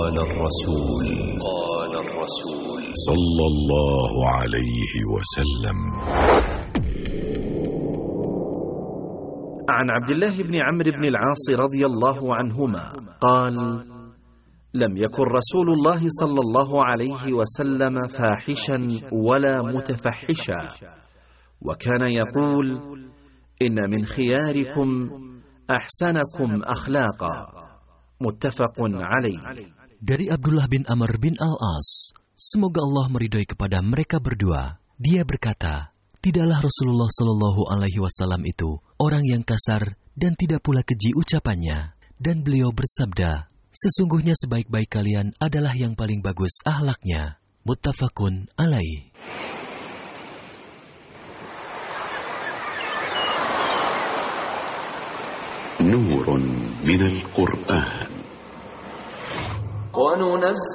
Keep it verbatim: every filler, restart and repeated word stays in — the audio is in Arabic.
قال الرسول قال الرسول صلى الله عليه وسلم. عن عبد الله بن عمرو بن العاص رضي الله عنهما قال: لم يكن رسول الله صلى الله عليه وسلم فاحشا ولا متفحشا، وكان يقول: إن من خياركم أحسنكم أخلاقا. متفق عليه. Dari Abdullah bin Amr bin Al-As, semoga Allah meridhai kepada mereka berdua, dia berkata, tidaklah Rasulullah Shallallahu Alaihi Wasallam itu orang yang kasar dan tidak pula keji ucapannya. Dan beliau bersabda, sesungguhnya sebaik-baik kalian adalah yang paling bagus akhlaknya. Muttafaqun alaih. نور من القرآن.